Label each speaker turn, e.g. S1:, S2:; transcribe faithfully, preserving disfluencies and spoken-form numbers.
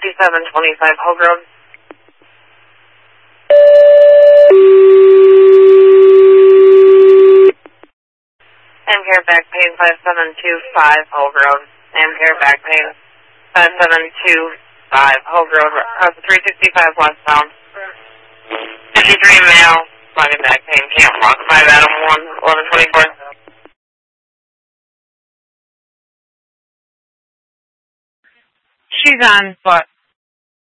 S1: fifty-seven twenty-five Hogue Road. Ampere back pain five seven two five Hogue Road. Ampere back pain five seven two five Hogue Road. Uh, three sixty-five westbound. fifty-three male. Body back pain. Can't walk. five Adam one eleven twenty-four.
S2: She's on foot.